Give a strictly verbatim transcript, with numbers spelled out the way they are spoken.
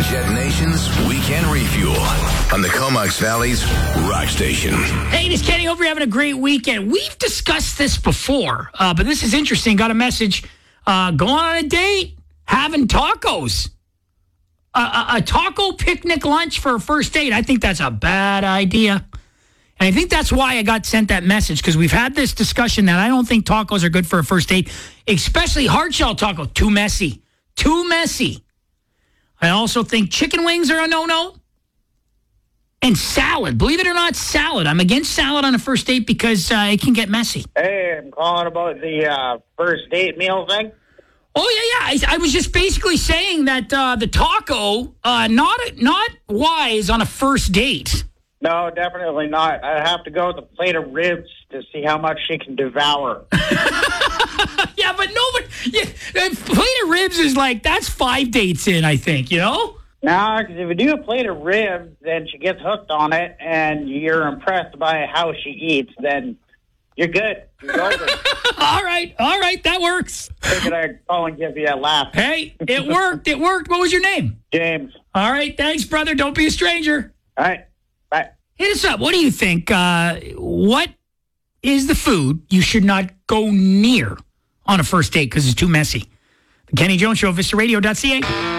Jet Nation's Weekend Refuel on the Comox Valley's Rock Station. Hey, this is Kenny. Hope you're having a great weekend. We've discussed this before, uh, but this is interesting. Got a message. Uh, going on a date, having tacos. A, a, a taco picnic lunch for a first date. I think that's a bad idea. And I think that's why I got sent that message, because we've had this discussion that I don't think tacos are good for a first date, especially hard shell taco. Too messy. Too messy. I also think chicken wings are a no-no. And salad. Believe it or not, salad. I'm against salad on a first date because uh, it can get messy. Hey, I'm calling about the uh, first date meal thing. Oh, yeah, yeah. I, I was just basically saying that uh, the taco, uh, not not wise on a first date. No, definitely not. I have to go with a plate of ribs to see how much she can devour. Yeah, but nobody... Yeah, a plate of ribs is like, that's five dates in, I think, you know? No, because if you do a plate of ribs, then she gets hooked on it, and you're impressed by how she eats, then you're good. You're golden. All right, all right, that works. Figured I'd call and give you a laugh. Hey, it worked, it worked. What was your name? James. All right, thanks, brother. Don't be a stranger. All right, bye. Hit us up. What do you think? Uh, what is the food you should not go near on a first date because it's too messy? The Kenny Jones Show, Vista Radio dot C A.